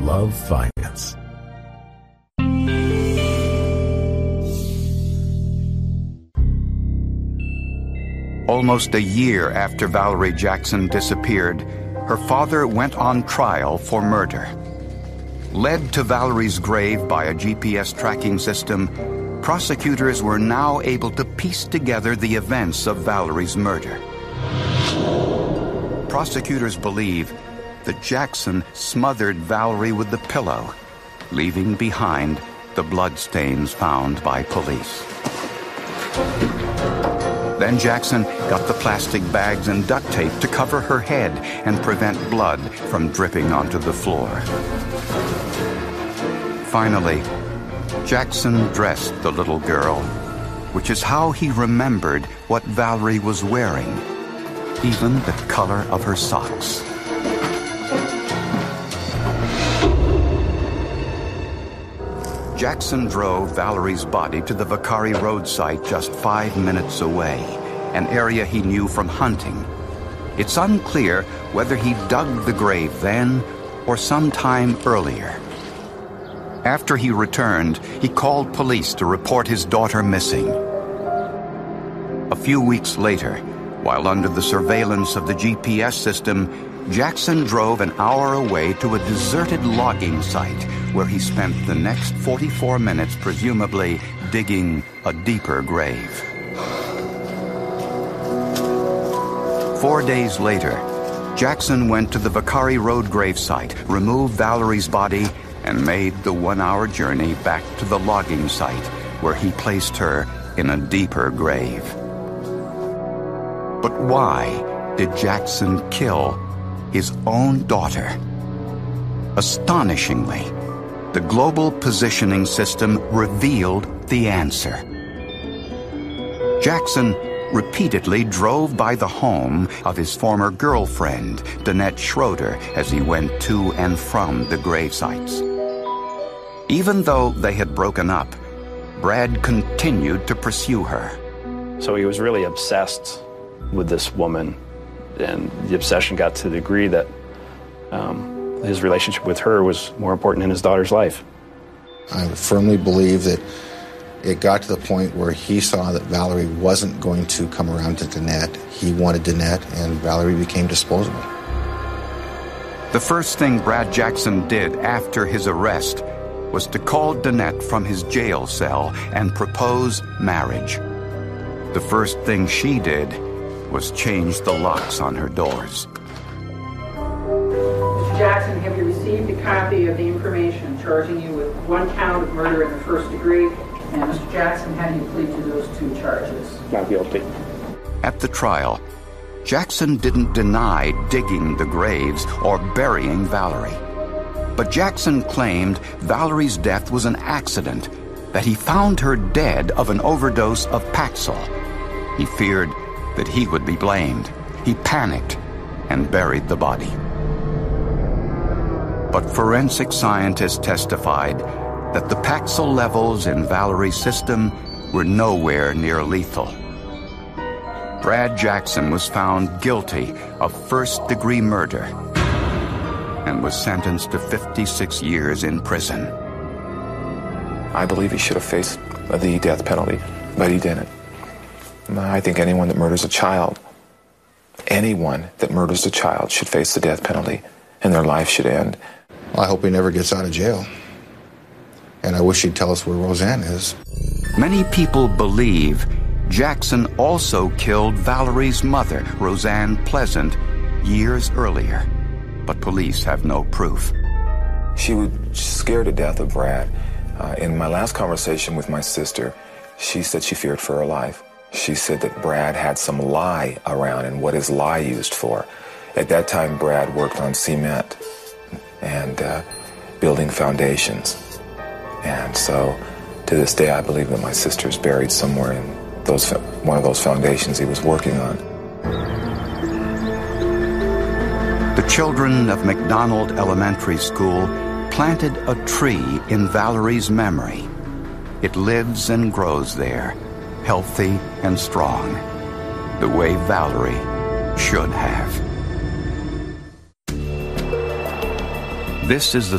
love finance. Almost a year after Valerie Jackson disappeared, her father went on trial for murder. Led to Valerie's grave by a GPS tracking system, prosecutors were now able to piece together the events of Valerie's murder. Prosecutors believe that Jackson smothered Valerie with the pillow, leaving behind the bloodstains found by police. Then Jackson got the plastic bags and duct tape to cover her head and prevent blood from dripping onto the floor. Finally, Jackson dressed the little girl, which is how he remembered what Valerie was wearing, even the color of her socks. Jackson drove Valerie's body to the Vicari Road site just 5 minutes away, an area he knew from hunting. It's unclear whether he dug the grave then or sometime earlier. After he returned, he called police to report his daughter missing. A few weeks later, while under the surveillance of the GPS system, Jackson drove an hour away to a deserted logging site where he spent the next 44 minutes presumably digging a deeper grave. 4 days later, Jackson went to the Vicari Road gravesite, removed Valerie's body, and made the 1-hour journey back to the logging site where he placed her in a deeper grave. But why did Jackson kill his own daughter? Astonishingly, the Global Positioning System revealed the answer. Jackson repeatedly drove by the home of his former girlfriend, Danette Schroeder, as he went to and from the grave sites. Even though they had broken up, Brad continued to pursue her. So he was really obsessed with this woman, and the obsession got to the degree that his relationship with her was more important in his daughter's life. I firmly believe that it got to the point where he saw that Valerie wasn't going to come around to Danette. He wanted Danette, and Valerie became disposable. The first thing Brad Jackson did after his arrest was to call Danette from his jail cell and propose marriage. The first thing she did was change the locks on her doors. Mr. Jackson, have you received a copy of the information charging you with 1 count of murder in the first degree? And Mr. Jackson, how do you plead to those 2 charges? Not guilty. At the trial, Jackson didn't deny digging the graves or burying Valerie. But Jackson claimed Valerie's death was an accident, that he found her dead of an overdose of Paxil. He feared that he would be blamed. He panicked and buried the body. But forensic scientists testified that the Paxil levels in Valerie's system were nowhere near lethal. Brad Jackson was found guilty of first-degree murder and was sentenced to 56 years in prison. I believe he should have faced the death penalty, but he didn't. I think anyone that murders a child should face the death penalty, and their life should end. Well, I hope he never gets out of jail. And I wish he'd tell us where Roseanne is. Many people believe Jackson also killed Valerie's mother, Roseanne Pleasant, years earlier. But police have no proof. She was scared to death of Brad. In my last conversation with my sister, she said she feared for her life. She said that Brad had some lye around and what his lye used for. At that time, Brad worked on cement and building foundations. And so, to this day, I believe that my sister's buried somewhere in one of those foundations he was working on. The children of McDonald Elementary School planted a tree in Valerie's memory. It lives and grows there, healthy and strong, the way Valerie should have. This is the